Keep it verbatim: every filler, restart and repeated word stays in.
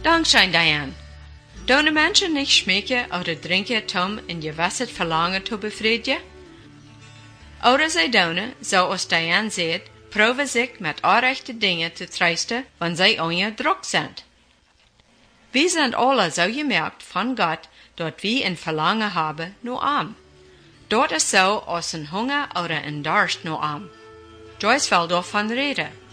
Dankzij Diane. Doen Menschen nicht schmecken oder drinken, um in gewasset Verlangen zu befriedigen? Oder sie doen, zoals Diane sagt, proben sich mit onrechte Dingen zu trösten, wenn sie onder Druck sind. Wir sind alle so gemerkt von Gott, dort wir ein Verlangen haben, nur arm. Dort ist so, als ein Hunger oder ein Durst nur arm. Joyce will davon reden.